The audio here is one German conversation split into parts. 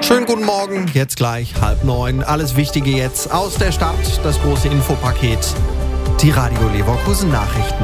Schönen guten Morgen, jetzt gleich 8:30. Alles Wichtige jetzt aus der Stadt, das große Infopaket, die Radio Leverkusen Nachrichten.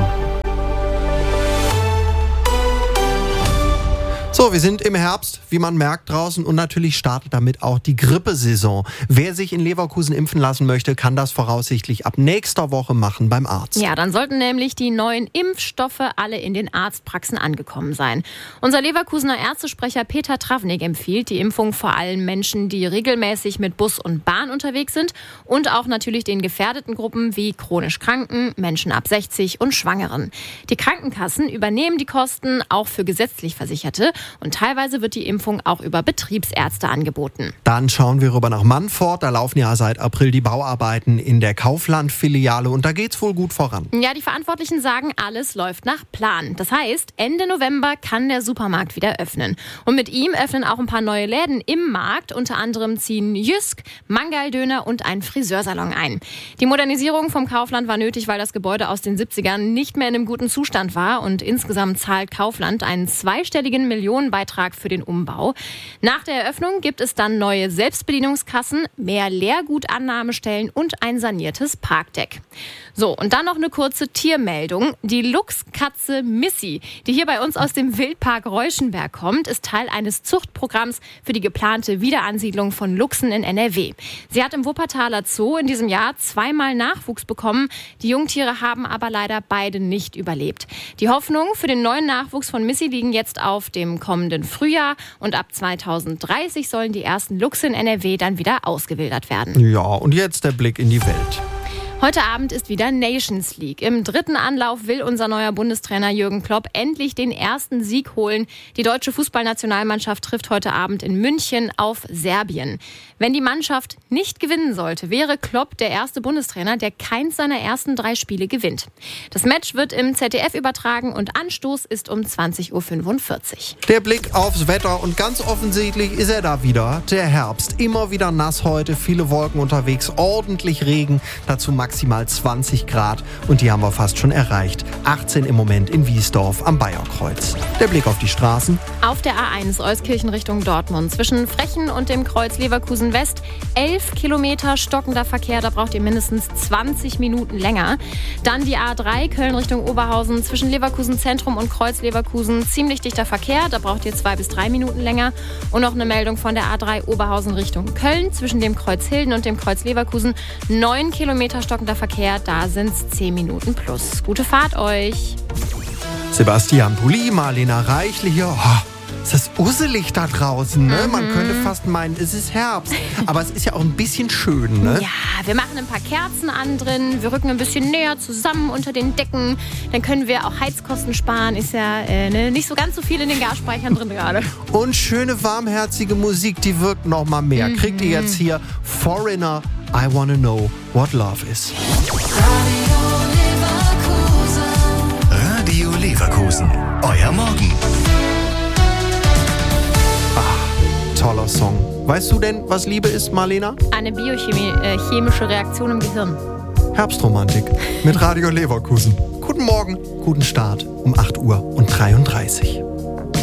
So, wir sind im Herbst, wie man merkt draußen, und natürlich startet damit auch die Grippesaison. Wer sich in Leverkusen impfen lassen möchte, kann das voraussichtlich ab nächster Woche machen beim Arzt. Ja, dann sollten nämlich die neuen Impfstoffe alle in den Arztpraxen angekommen sein. Unser Leverkusener Ärztesprecher Peter Travnik empfiehlt die Impfung vor allem Menschen, die regelmäßig mit Bus und Bahn unterwegs sind und auch natürlich den gefährdeten Gruppen wie chronisch Kranken, Menschen ab 60 und Schwangeren. Die Krankenkassen übernehmen die Kosten auch für gesetzlich Versicherte. Und teilweise wird die Impfung auch über Betriebsärzte angeboten. Dann schauen wir rüber nach Mannfort. Da laufen ja seit April die Bauarbeiten in der Kaufland-Filiale und da geht's wohl gut voran. Ja, die Verantwortlichen sagen, alles läuft nach Plan. Das heißt, Ende November kann der Supermarkt wieder öffnen. Und mit ihm öffnen auch ein paar neue Läden im Markt. Unter anderem ziehen Jysk, Mangal-Döner und ein Friseursalon ein. Die Modernisierung vom Kaufland war nötig, weil das Gebäude aus den 70ern nicht mehr in einem guten Zustand war. Und insgesamt zahlt Kaufland einen zweistelligen Millionenbeitrag für den Umbau. Nach der Eröffnung gibt es dann neue Selbstbedienungskassen, mehr Leergutannahmestellen und ein saniertes Parkdeck. So, und dann noch eine kurze Tiermeldung. Die Luchskatze Missy, die hier bei uns aus dem Wildpark Reuschenberg kommt, ist Teil eines Zuchtprogramms für die geplante Wiederansiedlung von Luchsen in NRW. Sie hat im Wuppertaler Zoo in diesem Jahr 2-mal Nachwuchs bekommen. Die Jungtiere haben aber leider beide nicht überlebt. Die Hoffnungen für den neuen Nachwuchs von Missy liegen jetzt auf dem kommenden Frühjahr und ab 2030 sollen die ersten Luchse in NRW dann wieder ausgewildert werden. Ja, und jetzt der Blick in die Welt. Heute Abend ist wieder Nations League. Im 3. Anlauf will unser neuer Bundestrainer Jürgen Klopp endlich den ersten Sieg holen. Die deutsche Fußballnationalmannschaft trifft heute Abend in München auf Serbien. Wenn die Mannschaft nicht gewinnen sollte, wäre Klopp der erste Bundestrainer, der keins seiner ersten 3 Spiele gewinnt. Das Match wird im ZDF übertragen und Anstoß ist um 20:45 Uhr. Der Blick aufs Wetter und ganz offensichtlich ist er da wieder. Der Herbst, immer wieder nass heute, viele Wolken unterwegs, ordentlich Regen, dazu maximal 20 Grad und die haben wir fast schon erreicht. 18 im Moment in Wiesdorf am Bayerkreuz. Der Blick auf die Straßen. Auf der A1 Euskirchen Richtung Dortmund zwischen Frechen und dem Kreuz Leverkusen West 11 Kilometer stockender Verkehr, da braucht ihr mindestens 20 Minuten länger. Dann die A3 Köln Richtung Oberhausen zwischen Leverkusen Zentrum und Kreuz Leverkusen ziemlich dichter Verkehr, da braucht ihr 2 bis 3 Minuten länger. Und noch eine Meldung von der A3 Oberhausen Richtung Köln zwischen dem Kreuz Hilden und dem Kreuz Leverkusen 9 Kilometer stockender Verkehr, da sind es 10 Minuten plus. Gute Fahrt euch! Sebastian Pulli, Marlena Reichle hier. Oh, ist das usselig da draußen, ne? Man könnte fast meinen, es ist Herbst. Aber es ist ja auch ein bisschen schön, ne? Ja, wir machen ein paar Kerzen an drin, wir rücken ein bisschen näher zusammen unter den Decken. Dann können wir auch Heizkosten sparen. Ist ja nicht so ganz so viel in den Gasspeichern drin gerade. Und schöne, warmherzige Musik, die wirkt noch mal mehr. Kriegt ihr jetzt hier Foreigner, I Wanna Know What Love Is. Radio Leverkusen, euer Morgen. Toller Song. Weißt du denn, was Liebe ist, Marlena? Eine biochemische Reaktion im Gehirn. Herbstromantik mit Radio Leverkusen. Guten Morgen, guten Start um 8:33 Uhr.